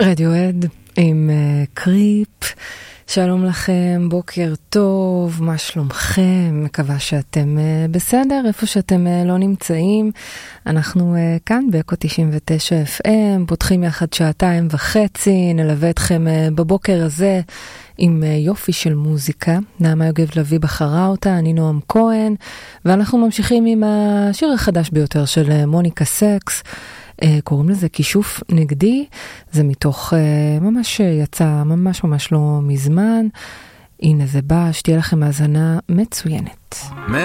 רדיואד עם קריפ. שלום לכם, בוקר טוב, מה שלומכם? מקווה שאתם בסדר, איפה שאתם לא נמצאים. אנחנו כאן באקו 99 FM, פותחים יחד 2.5, נלווה אתכם בבוקר הזה עם יופי של מוזיקה. נעמה יוגב לוי בחרה אותה, אני נועם כהן, ואנחנו ממשיכים עם השיר החדש ביותר של מוניקה סקס, קוראים לזה כישוף נגדי. זה מתוך ממש יצא ממש לא מזמן. הנה זה בא, שתהיה לכם האזנה מצוינת.